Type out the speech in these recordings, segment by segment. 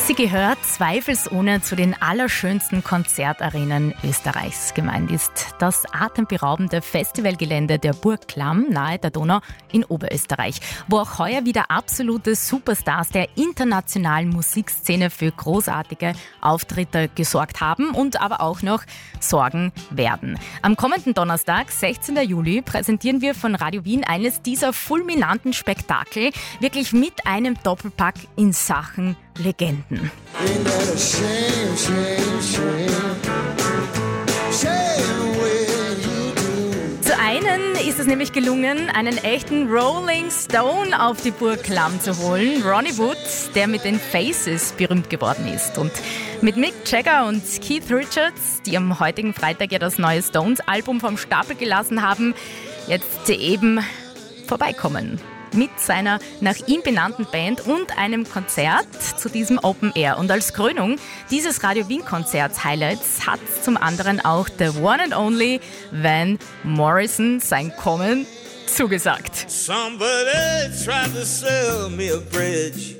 Sie gehört zweifelsohne zu den allerschönsten Konzertarenen Österreichs. Gemeint ist das atemberaubende Festivalgelände der Burg Klamm nahe der Donau in Oberösterreich, wo auch heuer wieder absolute Superstars der internationalen Musikszene für großartige Auftritte gesorgt haben und aber auch noch sorgen werden. Am kommenden Donnerstag, 16. Juli, präsentieren wir von Radio Wien eines dieser fulminanten Spektakel, wirklich mit einem Doppelpack in Sachen Legenden. Zu einen ist es nämlich gelungen, einen echten Rolling Stone auf die Burg Klamm zu holen, Ronnie Wood, der mit den Faces berühmt geworden ist. Und mit Mick Jagger und Keith Richards, die am heutigen Freitag ja das neue Stones-Album vom Stapel gelassen haben, jetzt eben vorbeikommen. Mit seiner nach ihm benannten Band und einem Konzert zu diesem Open Air. Und als Krönung dieses Radio Wien Konzerts Highlights hat zum anderen auch the one and only Van Morrison sein Kommen zugesagt. Somebody tried to sell me a bridge.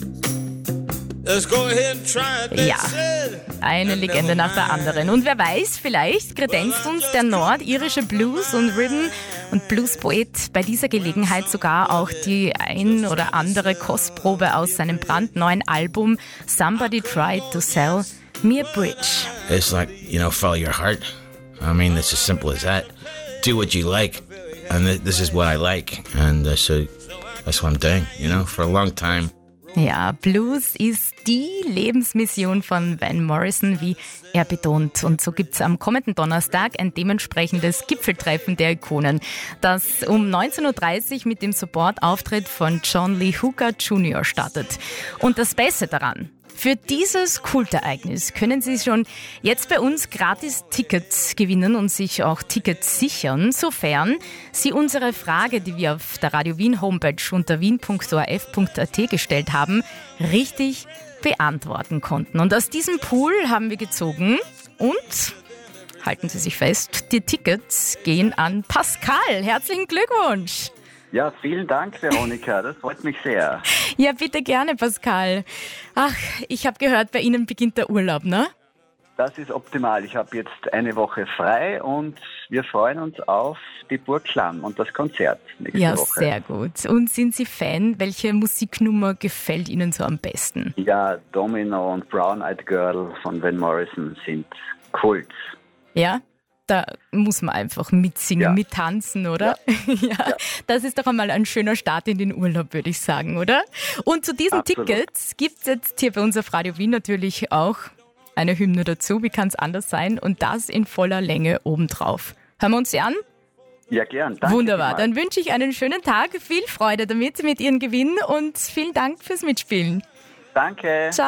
Let's go ahead and try it. Ja, eine Legende nach der anderen. Und wer weiß, vielleicht kredenzt uns der nordirische Blues- und Rhythm- und Blues-Poet bei dieser Gelegenheit sogar auch die ein oder andere Kostprobe aus seinem brandneuen Album Somebody Tried to Sell Me a Bridge. It's like, follow your heart. I mean, it's as simple as that. Do what you like. And this is what I like. And so that's what I'm doing, for a long time. Ja, Blues ist die Lebensmission von Van Morrison, wie er betont. Und so gibt's am kommenden Donnerstag ein dementsprechendes Gipfeltreffen der Ikonen, das um 19.30 Uhr mit dem Supportauftritt von John Lee Hooker Jr. startet. Und das Beste daran: für dieses Kultereignis können Sie schon jetzt bei uns gratis Tickets gewinnen und sich auch Tickets sichern, sofern Sie unsere Frage, die wir auf der Radio Wien Homepage unter wien.orf.at gestellt haben, richtig beantworten konnten. Und aus diesem Pool haben wir gezogen und, halten Sie sich fest, die Tickets gehen an Pascal. Herzlichen Glückwunsch! Ja, vielen Dank, Veronika. Das freut mich sehr. Ja, bitte gerne, Pascal. Ach, ich habe gehört, bei Ihnen beginnt der Urlaub, ne? Das ist optimal. Ich habe jetzt eine Woche frei und wir freuen uns auf die Burg Klamm und das Konzert nächste Woche. Ja, sehr gut. Und sind Sie Fan? Welche Musiknummer gefällt Ihnen so am besten? Ja, Domino und Brown Eyed Girl von Van Morrison sind Kult. Ja? Da muss man einfach mitsingen, mittanzen, oder? Ja. Das ist doch einmal ein schöner Start in den Urlaub, würde ich sagen, oder? Und zu diesen Tickets gibt es jetzt hier bei uns auf Radio Wien natürlich auch eine Hymne dazu. Wie kann es anders sein? Und das in voller Länge obendrauf. Hören wir uns die an? Ja, gern. Danke. Wunderbar. Dann wünsche ich einen schönen Tag, viel Freude damit mit Ihren Gewinnen und vielen Dank fürs Mitspielen. Danke. Ciao.